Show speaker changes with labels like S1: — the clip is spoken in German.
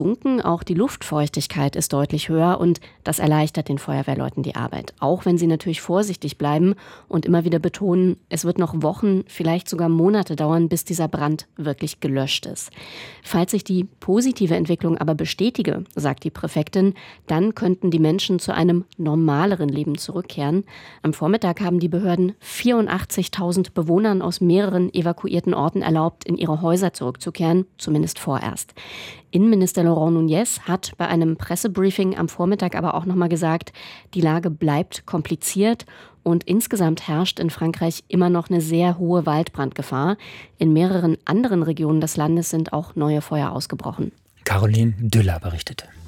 S1: Dunkel, auch die Luftfeuchtigkeit ist deutlich höher und das erleichtert den Feuerwehrleuten die Arbeit. Auch wenn sie natürlich vorsichtig bleiben und immer wieder betonen, es wird noch Wochen, vielleicht sogar Monate dauern, bis dieser Brand wirklich gelöscht ist. Falls sich die positive Entwicklung aber bestätige, sagt die Präfektin, dann könnten die Menschen zu einem normaleren Leben zurückkehren. Am Vormittag haben die Behörden 84.000 Bewohnern aus mehreren evakuierten Orten erlaubt, in ihre Häuser zurückzukehren, zumindest vorerst. Innenminister Laurent Nunez hat bei einem Pressebriefing am Vormittag aber auch nochmal gesagt, die Lage bleibt kompliziert und insgesamt herrscht in Frankreich immer noch eine sehr hohe Waldbrandgefahr. In mehreren anderen Regionen des Landes sind auch neue Feuer ausgebrochen.
S2: Caroline Düller berichtete.